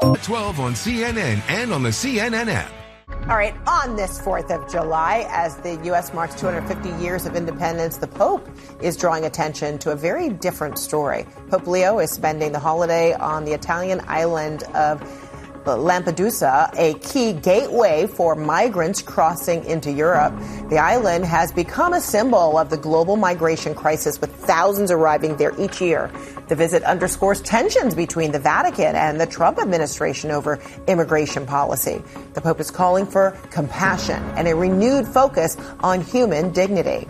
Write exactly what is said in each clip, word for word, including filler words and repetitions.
twelve on C N N and on the C N N app. All right, on this fourth of July, as the U S marks two hundred fifty years of independence, the Pope is drawing attention to a very different story. Pope Leo is spending the holiday on the Italian island of Lampedusa, a key gateway for migrants crossing into Europe. The island has become a symbol of the global migration crisis, with thousands arriving there each year. The visit underscores tensions between the Vatican and the Trump administration over immigration policy. The Pope is calling for compassion and a renewed focus on human dignity.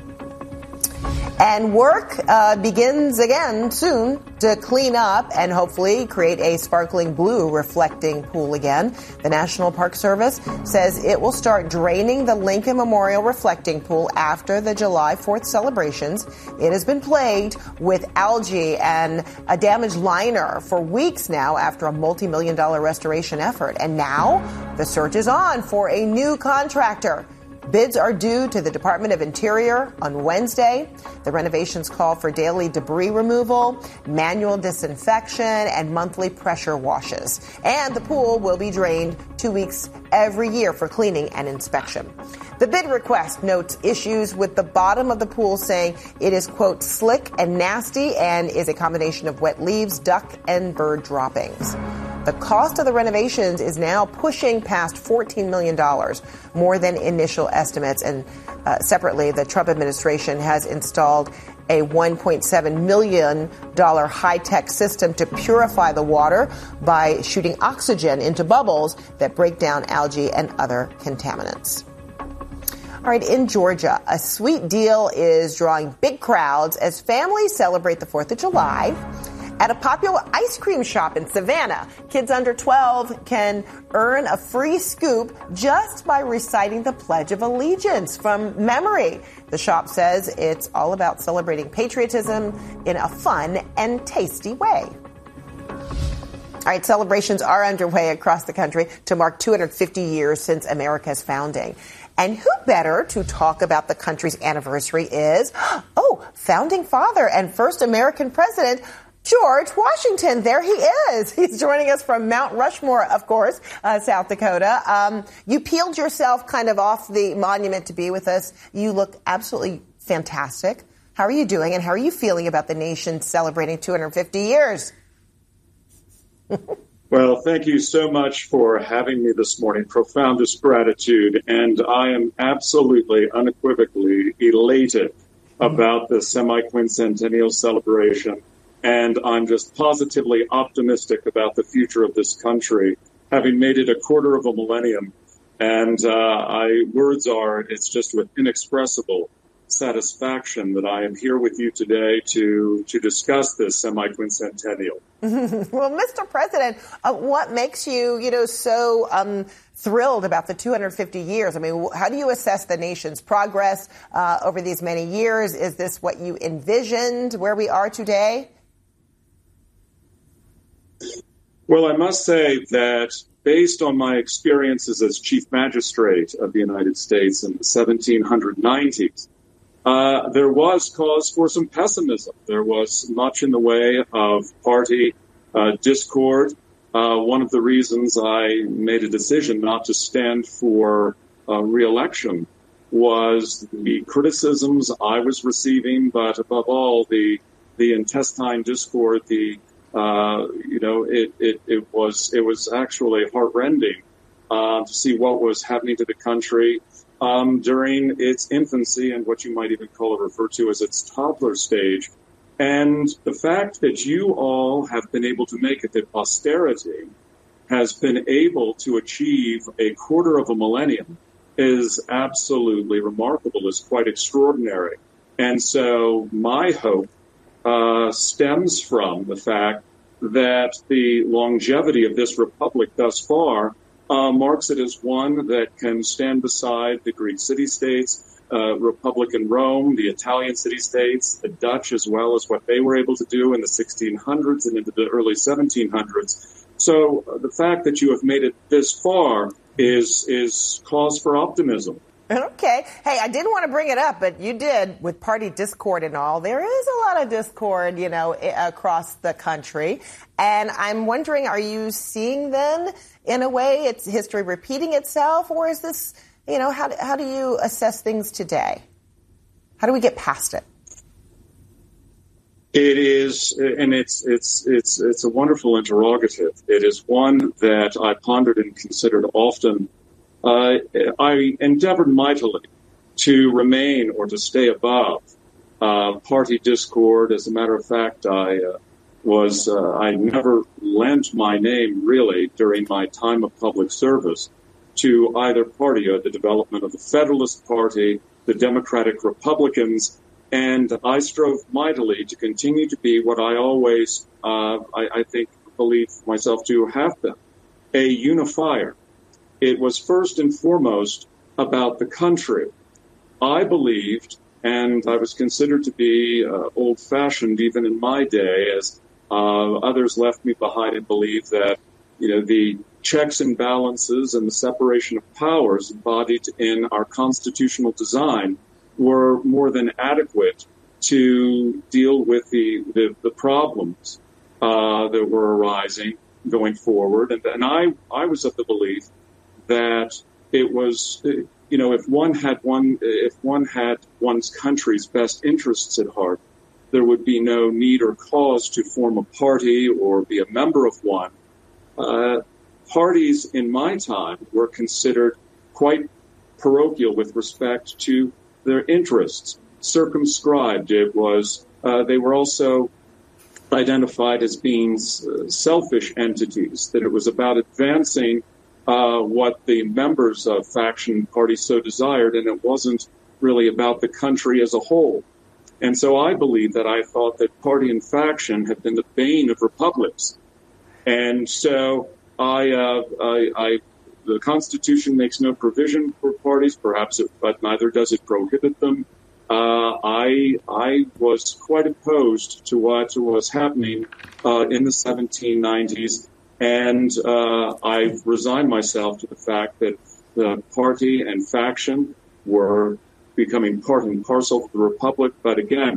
And work uh, begins again soon to clean up and hopefully create a sparkling blue reflecting pool again. The National Park Service says it will start draining the Lincoln Memorial reflecting pool after the July fourth celebrations. It has been plagued with algae and a damaged liner for weeks now after a multi-million dollar restoration effort. And now the search is on for a new contractor. Bids are due to the Department of Interior on Wednesday. The renovations call for daily debris removal, manual disinfection, and monthly pressure washes. And the pool will be drained two weeks every year for cleaning and inspection. The bid request notes issues with the bottom of the pool, saying it is, quote, slick and nasty and is a combination of wet leaves, duck, and bird droppings. The cost of the renovations is now pushing past fourteen million dollars, more than initial estimates. And uh, separately, the Trump administration has installed a one point seven million dollars high-tech system to purify the water by shooting oxygen into bubbles that break down algae and other contaminants. All right, in Georgia, a sweet deal is drawing big crowds as families celebrate the fourth of July. At a popular ice cream shop in Savannah, kids under twelve can earn a free scoop just by reciting the Pledge of Allegiance from memory. The shop says it's all about celebrating patriotism in a fun and tasty way. All right, celebrations are underway across the country to mark two hundred fifty years since America's founding. And who better to talk about the country's anniversary is, oh, founding father and first American president, George Washington. There he is. He's joining us from Mount Rushmore, of course, uh, South Dakota. Um, you peeled yourself kind of off the monument to be with us. You look absolutely fantastic. How are you doing, and how are you feeling about the nation celebrating two hundred fifty years? Well, thank you so much for having me this morning. Profoundest gratitude. And I am absolutely, unequivocally elated about the semi-quincentennial celebration. And I'm just positively optimistic about the future of this country, having made it a quarter of a millennium. And uh, I words are, it's just with inexpressible satisfaction that I am here with you today to to discuss this semi-quincentennial. Well, Mister President, uh, what makes you, you know, so um, thrilled about the two hundred fifty years? I mean, how do you assess the nation's progress uh, over these many years? Is this what you envisioned where we are today? Well, I must say that based on my experiences as Chief Magistrate of the United States in the seventeen nineties, uh, there was cause for some pessimism. There was much in the way of party uh, discord. Uh, one of the reasons I made a decision not to stand for uh, re-election was the criticisms I was receiving, but above all, the the intestine discord, the Uh, you know, it, it, it was it was actually heartrending uh, to see what was happening to the country um, during its infancy and what you might even call it, refer to as its toddler stage. And the fact that you all have been able to make it, that posterity has been able to achieve a quarter of a millennium, is absolutely remarkable, is quite extraordinary. And so my hope Uh, stems from the fact that the longevity of this republic thus far uh, marks it as one that can stand beside the Greek city-states, uh, Republic in Rome, the Italian city-states, the Dutch, as well as what they were able to do in the sixteen hundreds and into the early seventeen hundreds. So uh, the fact that you have made it this far is is cause for optimism. Okay. Hey, I didn't want to bring it up, but you did with party discord and all. There is a lot of discord, you know, across the country. And I'm wondering, are you seeing then, in a way, it's history repeating itself? Or is this, you know, how, how do you assess things today? How do we get past it? It is, and it's it's it's it's a wonderful interrogative. It is one that I pondered and considered often. Uh, I endeavored mightily to remain or to stay above uh, party discord. As a matter of fact, I uh, was uh, I never lent my name really during my time of public service to either party or the development of the Federalist Party, the Democratic Republicans, and I strove mightily to continue to be what I always, uh, I, I think, believe myself to have been, a unifier. It was first and foremost about the country. I believed, and I was considered to be uh, old-fashioned even in my day, as uh, others left me behind and believed that, you know, the checks and balances and the separation of powers embodied in our constitutional design were more than adequate to deal with the, the, the problems uh, that were arising going forward. And, and I, I was of the belief that it was, you know, if one had one, if one had one's country's best interests at heart, there would be no need or cause to form a party or be a member of one. Uh, parties in my time were considered quite parochial with respect to their interests, circumscribed. It was, uh, they were also identified as being uh, selfish entities, that it was about advancing uh, what the members of faction parties so desired, and it wasn't really about the country as a whole. And so I believe that I thought that party and faction had been the bane of republics. And so I, uh, I, I the Constitution makes no provision for parties, perhaps, it, but neither does it prohibit them. Uh, I I was quite opposed to what was happening uh, in the seventeen nineties, and uh, I resigned myself to the fact that the party and faction were becoming part and parcel of the republic. But again,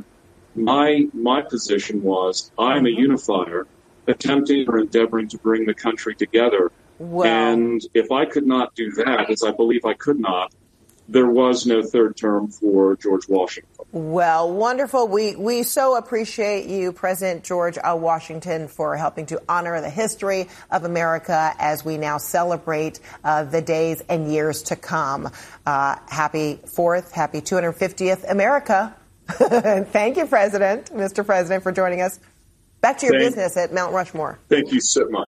my my position was I'm a unifier, attempting or endeavoring to bring the country together. Well, and if I could not do that, as I believe I could not, there was no third term for George Washington. Well, wonderful. We we so appreciate you, President George uh, Washington, for helping to honor the history of America as we now celebrate uh, the days and years to come. Uh, happy fourth, happy two hundred fiftieth America. Thank you, President, Mister President, for joining us. Back to your Thank, business at Mount Rushmore. Thank you so much.